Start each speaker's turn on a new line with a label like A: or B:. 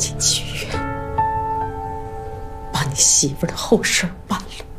A: 紧去医院，把你媳妇的后事办了。